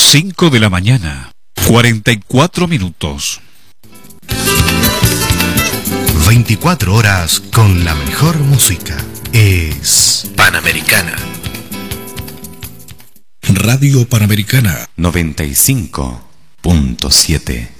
5 de la mañana, 44 minutos. 24 horas con la mejor música. Es Panamericana. Radio Panamericana 95.7.